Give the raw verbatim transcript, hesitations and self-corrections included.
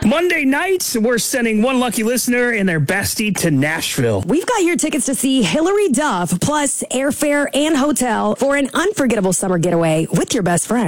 Monday night, we're sending one lucky listener and their bestie to Nashville. We've got your tickets to see Hilary Duff, plus airfare and hotel for an unforgettable summer getaway with your best friend.